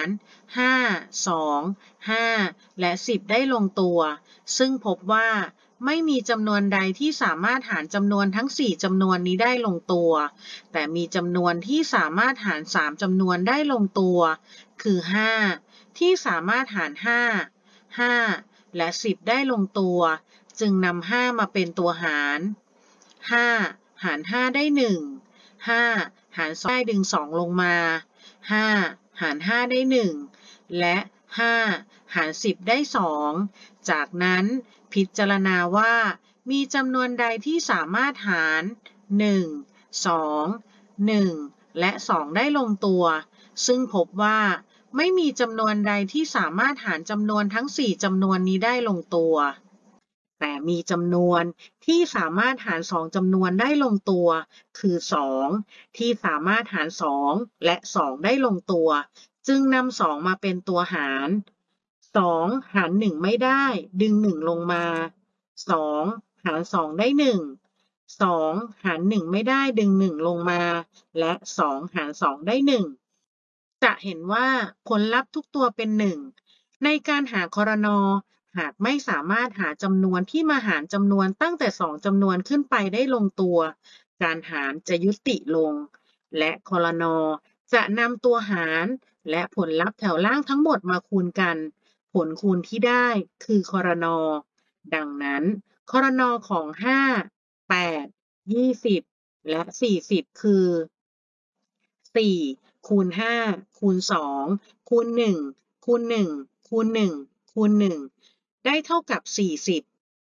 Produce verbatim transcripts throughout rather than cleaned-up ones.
ารห้า สอง ห้าและสิบได้ลงตัวซึ่งพบว่าไม่มีจำนวนใดที่สามารถหารจำนวนทั้งสี่จำนวนนี้ได้ลงตัวแต่มีจำนวนที่สามารถหารสามจำนวนได้ลงตัวคือห้าที่สามารถหารห้า ห้าและสิบได้ลงตัวจึงนำห้ามาเป็นตัวหารห้าหารห้าได้หนึ่ง ห้าหารสองได้ดึงสองลงมาห้าหารห้าได้หนึ่งและห้าหารสิบได้สองจากนั้นพิจารณาว่ามีจำนวนใดที่สามารถหารหนึ่ง สอง หนึ่งและสองได้ลงตัวซึ่งพบว่าไม่มีจำนวนใดที่สามารถหารจำนวนทั้งสี่จำนวนนี้ได้ลงตัวแต่มีจำนวนที่สามารถหารสองจำนวนได้ลงตัวคือสองที่สามารถหารสองและสองได้ลงตัวจึงนำสองมาเป็นตัวหารสองหารหนึ่งไม่ได้ดึงหนึ่งลงมาสองหารสองได้หนึ่งสองหารหนึ่งไม่ได้ดึงหนึ่งลงมาและสองหารสองได้หนึ่งจะเห็นว่าผลลัพธ์ทุกตัวเป็นหนึ่งในการหาครน.หากไม่สามารถหาจำนวนที่มาหารจำนวนตั้งแต่สองจำนวนขึ้นไปได้ลงตัวการหารจะยุติลงและครน.จะนำตัวหารและผลลัพธ์แถวล่างทั้งหมดมาคูณกันผลคูณที่ได้คือครน.ดังนั้นครน.ของห้า แปด ยี่สิบและสี่สิบคือสี่คูณห้าคูณสองคูณหนึ่งคูณหนึ่งคูณหนึ่งคูณหนึ่งได้เท่ากับสี่สิบ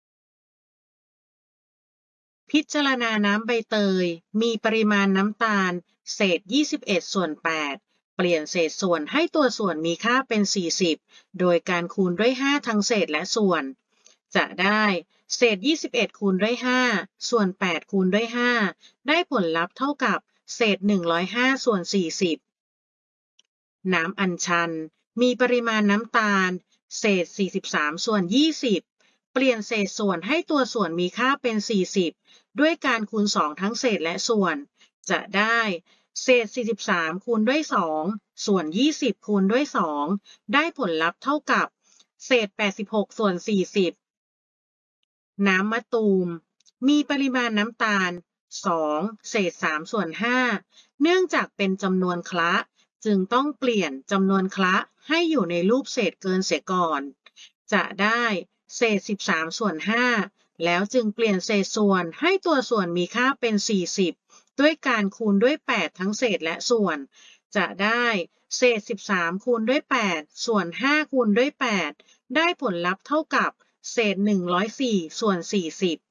พิจารณาน้ำใบเตยมีปริมาณน้ำตาลเศษยี่สิบเอ็ดส่วนแปดเปลี่ยนเศษส่วนให้ตัวส่วนมีค่าเป็นสี่สิบโดยการคูณด้วยห้าทั้งเศษและส่วนจะได้เศษยี่สิบเอ็ดคูณด้วยห้าส่วนแปดคูณด้วยห้าได้ผลลัพธ์เท่ากับเศษหนึ่งร้อยห้าส่วนสี่สิบน้ำอัญชันมีปริมาณน้ำตาลเศษสี่สิบสามส่วนยี่สิบเปลี่ยนเศษส่วนให้ตัวส่วนมีค่าเป็นสี่สิบด้วยการคูณสองทั้งเศษและส่วนจะได้เศษสี่สิบสามคูณด้วยสองส่วนยี่สิบคูณด้วยสองได้ผลลัพธ์เท่ากับเศษแปดสิบหกส่วนสี่สิบน้ำมะตูมมีปริมาณน้ำตาลสองเศษสามส่วนห้าเนื่องจากเป็นจำนวนคละจึงต้องเปลี่ยนจำนวนคละให้อยู่ในรูปเศษเกินเสียก่อนจะได้เศษสิบสามส่วนห้าแล้วจึงเปลี่ยนเศษส่วนให้ตัวส่วนมีค่าเป็นสี่สิบด้วยการคูณด้วยแปดทั้งเศษและส่วนจะได้เศษสิบสามคูณด้วยแปดส่วนห้าคูณด้วยแปดได้ผลลัพธ์เท่ากับเศษหนึ่งร้อยสี่ส่วนสี่สิบ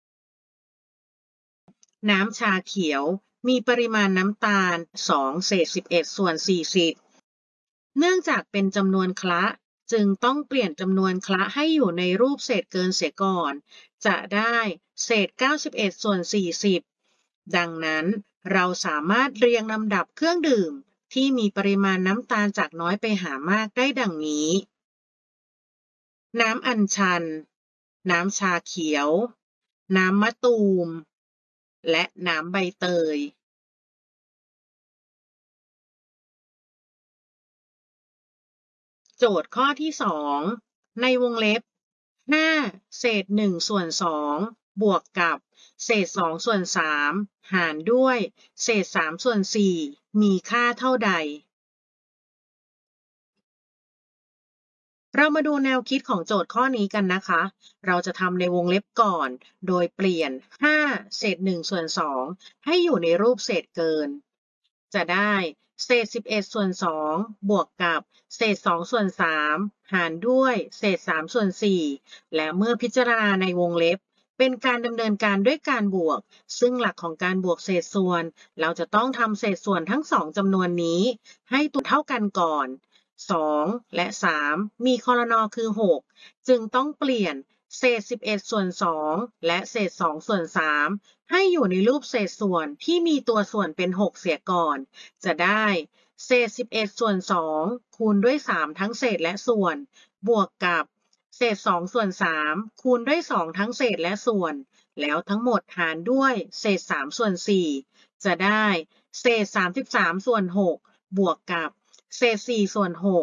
น้ำชาเขียวมีปริมาณน้ำตาลสองเศษสิบเอ็ดส่วนสี่สิบเนื่องจากเป็นจำนวนคละจึงต้องเปลี่ยนจำนวนคละให้อยู่ในรูปเศษเกินเสียก่อนจะได้เศษเก้าสิบเอ็ดส่วนสี่สิบดังนั้นเราสามารถเรียงลำดับเครื่องดื่มที่มีปริมาณน้ำตาลจากน้อยไปหามากได้ดังนี้น้ำอัญชันน้ำชาเขียวน้ำมะตูมและน้ำใบเตยโจทย์ข้อที่สองในวงเล็บห้าเศษหนึ่งส่วนสองบวกกับเศษสองส่วนสามหารด้วยเศษสามส่วนสี่มีค่าเท่าใดเรามาดูแนวคิดของโจทย์ข้อนี้กันนะคะเราจะทำในวงเล็บก่อนโดยเปลี่ยนห้าเศษหนึ่งส่วนสองให้อยู่ในรูปเศษเกินจะได้เศษสิบเอ็ดส่วนสองบวกกับเศษสองส่วนสามหารด้วยเศษสามส่วนสี่และเมื่อพิจารณาในวงเล็บเป็นการดำเนินการด้วยการบวกซึ่งหลักของการบวกเศษส่วนเราจะต้องทำเศษส่วนทั้งสองจำนวนนี้ให้ตัวเท่ากันก่อนสองและสามมีครน.คือหกจึงต้องเปลี่ยนเศษสิบเอ็ดส่วนสองและเศษสองส่วนสามให้อยู่ในรูปเศษส่วนที่มีตัวส่วนเป็นหกเสียก่อนจะได้เศษสิบเอ็ดส่วนสองคูณด้วยสามทั้งเศษและส่วนบวกกับเศษสองส่วนสามคูณด้วยสองทั้งเศษและส่วนแล้วทั้งหมดหารด้วยเศษสามส่วนสี่จะได้เศษสามสิบสามส่วนหกบวกกับเศษสี่ส่วนหก